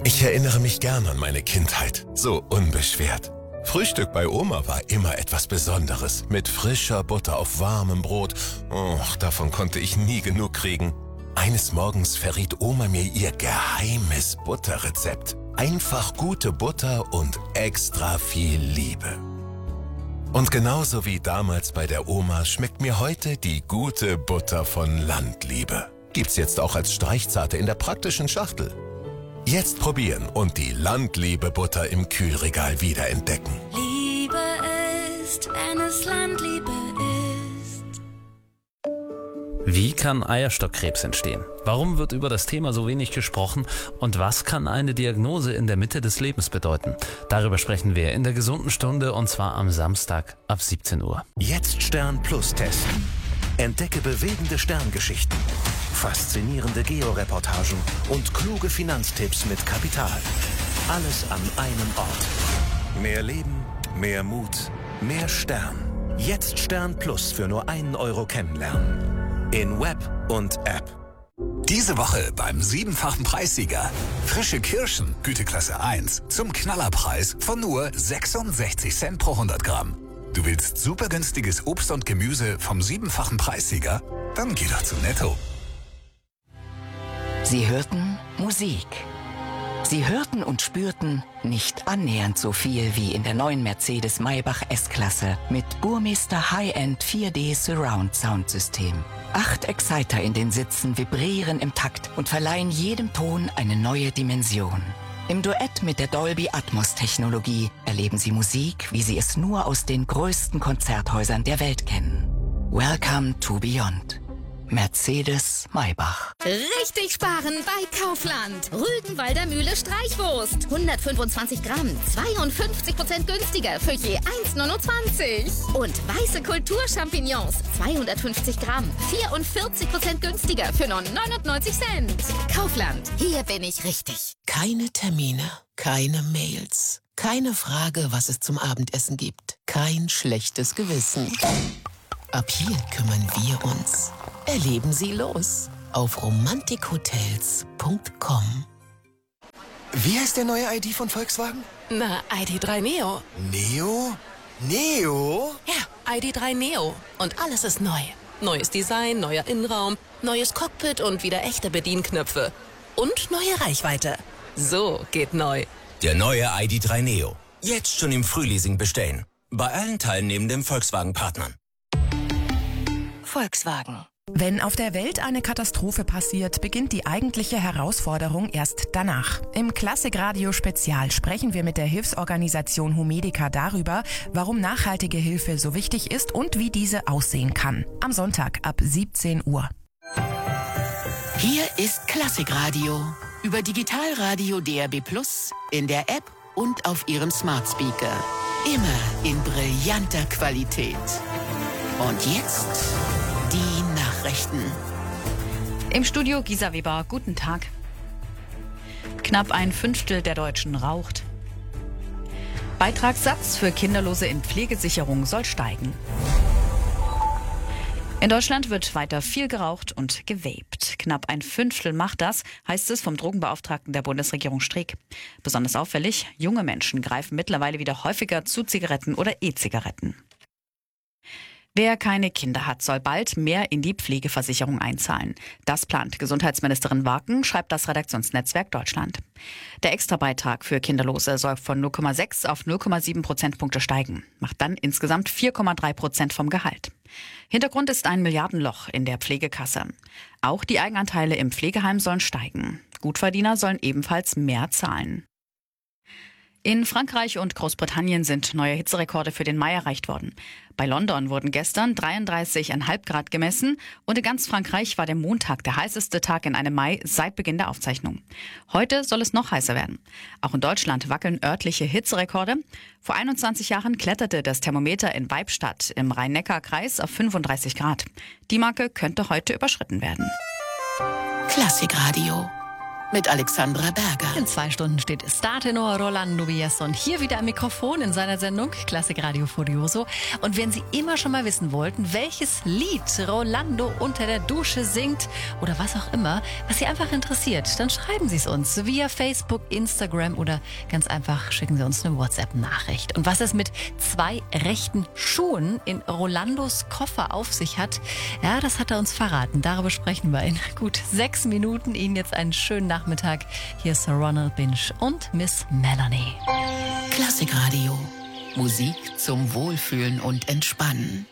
Ich erinnere mich gern an meine Kindheit, so unbeschwert. Frühstück bei Oma war immer etwas Besonderes, mit frischer Butter auf warmem Brot. Och, davon konnte ich nie genug kriegen. Eines Morgens verriet Oma mir ihr geheimes Butterrezept. Einfach gute Butter und extra viel Liebe. Und genauso wie damals bei der Oma schmeckt mir heute die gute Butter von Landliebe. Gibt's jetzt auch als Streichzarte in der praktischen Schachtel. Jetzt probieren und die Landliebe-Butter im Kühlregal wiederentdecken. Liebe ist, wenn es Landliebe ist. Wie kann Eierstockkrebs entstehen? Warum wird über das Thema so wenig gesprochen? Und was kann eine Diagnose in der Mitte des Lebens bedeuten? Darüber sprechen wir in der gesunden Stunde, und zwar am Samstag ab 17 Uhr. Jetzt Stern Plus testen. Entdecke bewegende Sterngeschichten, faszinierende Georeportagen und kluge Finanztipps mit Kapital. Alles an einem Ort. Mehr Leben, mehr Mut, mehr Stern. Jetzt Stern Plus für nur 1 Euro kennenlernen. In Web und App. Diese Woche beim 7-fachen Preissieger. Frische Kirschen, Güteklasse 1, zum Knallerpreis von nur 66 Cent pro 100 Gramm. Du willst super günstiges Obst und Gemüse vom 7-fachen Preissieger? Dann geh doch zu Netto. Sie hörten Musik. Sie hörten und spürten nicht annähernd so viel wie in der neuen Mercedes-Maybach S-Klasse mit Burmester High-End 4D Surround Soundsystem. 8 Exciter in den Sitzen vibrieren im Takt und verleihen jedem Ton eine neue Dimension. Im Duett mit der Dolby Atmos Technologie erleben Sie Musik, wie Sie es nur aus den größten Konzerthäusern der Welt kennen. Welcome to Beyond. Mercedes-Maybach. Richtig sparen bei Kaufland. Rügenwalder Mühle Streichwurst. 125 Gramm, 52% günstiger für je 1,29. Und weiße Kulturchampignons, 250 Gramm, 44% günstiger für nur 99 Cent. Kaufland, hier bin ich richtig. Keine Termine, keine Mails, keine Frage, was es zum Abendessen gibt. Kein schlechtes Gewissen. Ab hier kümmern wir uns. Erleben Sie los auf romantikhotels.com. Wie heißt der neue ID von Volkswagen? Na, ID.3 Neo. Neo? Neo? Ja, ID.3 Neo. Und alles ist neu. Neues Design, neuer Innenraum, neues Cockpit und wieder echte Bedienknöpfe. Und neue Reichweite. So geht neu. Der neue ID.3 Neo. Jetzt schon im Frühleasing bestellen. Bei allen teilnehmenden Volkswagen-Partnern. Volkswagen. Wenn auf der Welt eine Katastrophe passiert, beginnt die eigentliche Herausforderung erst danach. Im Klassikradio-Spezial sprechen wir mit der Hilfsorganisation Humedica darüber, warum nachhaltige Hilfe so wichtig ist und wie diese aussehen kann. Am Sonntag ab 17 Uhr. Hier ist Klassikradio über Digitalradio DAB+, in der App und auf Ihrem Smart Speaker. Immer in brillanter Qualität. Und jetzt die Nachrichten. Im Studio Gisa Weber, guten Tag. Knapp 1/5 der Deutschen raucht. Beitragssatz für Kinderlose in Pflegesicherung soll steigen. In Deutschland wird weiter viel geraucht und gevapt. Knapp 1/5 macht das, heißt es vom Drogenbeauftragten der Bundesregierung Streeck. Besonders auffällig, junge Menschen greifen mittlerweile wieder häufiger zu Zigaretten oder E-Zigaretten. Wer keine Kinder hat, soll bald mehr in die Pflegeversicherung einzahlen. Das plant Gesundheitsministerin Warken, schreibt das Redaktionsnetzwerk Deutschland. Der Extrabeitrag für Kinderlose soll von 0,6 auf 0,7 Prozentpunkte steigen, macht dann insgesamt 4,3% vom Gehalt. Hintergrund ist ein Milliardenloch in der Pflegekasse. Auch die Eigenanteile im Pflegeheim sollen steigen. Gutverdiener sollen ebenfalls mehr zahlen. In Frankreich und Großbritannien sind neue Hitzerekorde für den Mai erreicht worden. Bei London wurden gestern 33,5 Grad gemessen und in ganz Frankreich war der Montag der heißeste Tag in einem Mai seit Beginn der Aufzeichnung. Heute soll es noch heißer werden. Auch in Deutschland wackeln örtliche Hitzerekorde. Vor 21 Jahren kletterte das Thermometer in Weibstadt im Rhein-Neckar-Kreis auf 35 Grad. Die Marke könnte heute überschritten werden. Klassikradio mit Alexandra Berger. In 2 Stunden steht Stateno Rolando Villazón hier wieder am Mikrofon in seiner Sendung Klassik Radio Furioso. Und wenn Sie immer schon mal wissen wollten, welches Lied Rolando unter der Dusche singt oder was auch immer, was Sie einfach interessiert, dann schreiben Sie es uns via Facebook, Instagram oder ganz einfach schicken Sie uns eine WhatsApp-Nachricht. Und was es mit 2 rechten Schuhen in Rolandos Koffer auf sich hat, ja, das hat er uns verraten. Darüber sprechen wir in gut 6 Minuten. Ihnen jetzt einen schönen Nachmittag. Hier ist Ronald Binch und Miss Melanie. Klassik Radio. Musik zum Wohlfühlen und Entspannen.